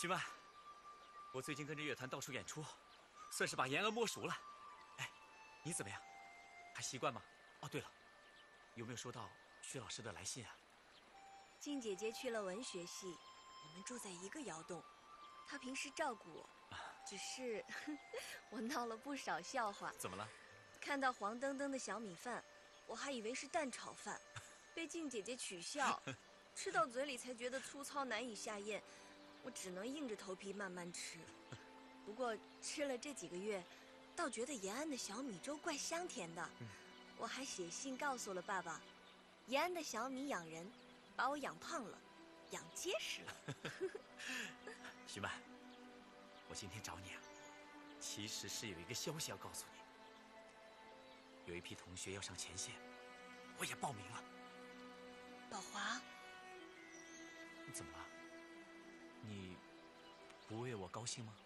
徐曼，我最近跟着乐团到处演出，算是把延安摸熟了。哎，你怎么样？还习惯吗？哦，对了，有没有收到徐老师的来信啊？ 静姐姐去了文学系，我们住在一个窑洞，她平时照顾我，只是我闹了不少笑话。 怎么了？ 看到黄澄澄的小米饭，我还以为是蛋炒饭，被静姐姐取笑，吃到嘴里才觉得粗糙难以下咽，我只能硬着头皮慢慢吃。不过吃了这几个月，倒觉得延安的小米粥怪香甜的。我还写信告诉了爸爸，延安的小米养人，把我养胖了，养结实了。 徐曼，我今天找你啊，其实是有一个消息要告诉你。有一批同学要上前线，我也报名了。 宝华， 你怎么了？你不为我高兴吗？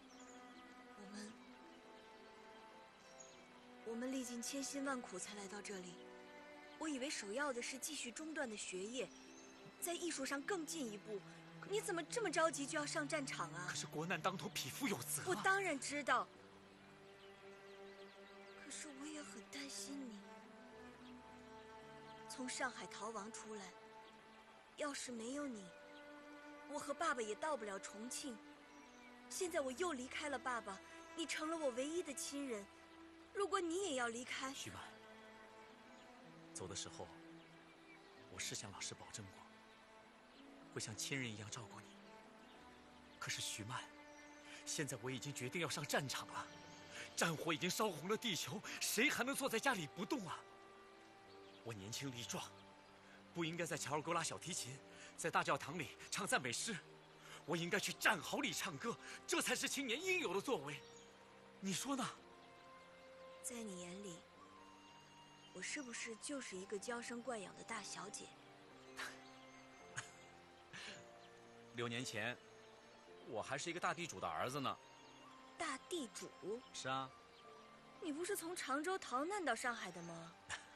我们历尽千辛万苦才来到这里，我以为首要的是继续中断的学业，在艺术上更进一步。你怎么这么着急就要上战场啊？ 可是国难当头，匹夫有责。 我当然知道，可是我也很担心你。从上海逃亡出来，要是没有你，我和爸爸也到不了重庆。现在我又离开了爸爸，你成了我唯一的亲人。如果你也要离开， 徐曼，走的时候，我是向老师保证过，会像亲人一样照顾你。可是徐曼，现在我已经决定要上战场了，战火已经烧红了地球，谁还能坐在家里不动啊？我年轻力壮，不应该在乔尔沟拉小提琴，在大教堂里唱赞美诗，我应该去战壕里唱歌，这才是青年应有的作为。你说呢？ 在你眼里，我是不是就是一个娇生惯养的大小姐 ？6年前，我还是一个大地主的儿子呢。 大地主？ 是啊。 你不是从常州逃难到上海的吗？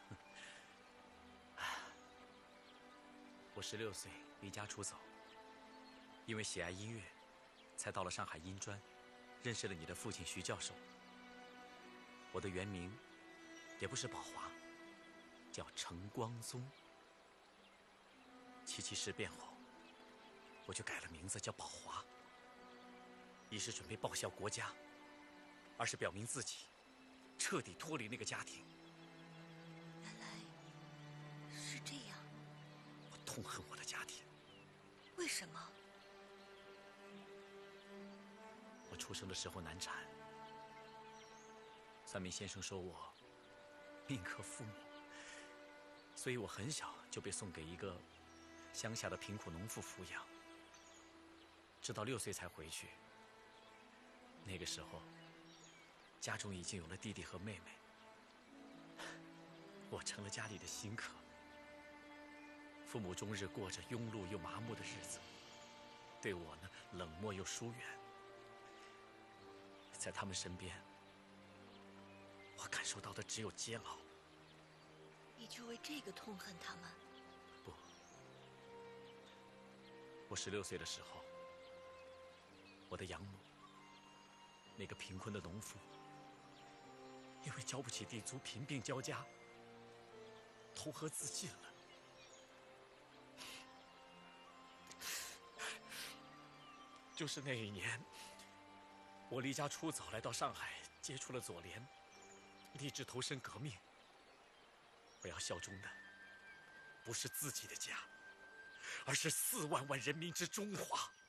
我16岁离家出走，因为喜爱音乐，才到了上海音专，认识了你的父亲徐教授。我的原名也不是宝华，叫程光宗。7·7事变后，我就改了名字叫宝华，一是准备报效国家，二是表明自己彻底脱离那个家庭。 原来是这样。 我痛恨我的家庭。 为什么？ 我出生的时候难产，算命先生说我命克父母，所以我很小就被送给一个乡下的贫苦农妇抚养，直到6岁才回去。那个时候，家中已经有了弟弟和妹妹，我成了家里的新客。父母终日过着庸碌又麻木的日子，对我呢冷漠又疏远。在他们身边，我感受到的只有煎熬。 你就为这个痛恨他们？ 不，我16岁的时候，我的养母，那个贫困的农妇，因为交不起地租，贫病交加，投河自尽了。就是那一年，我离家出走来到上海，接触了左联，立志投身革命。我要效忠的不是自己的家，而是4万万人民之中华。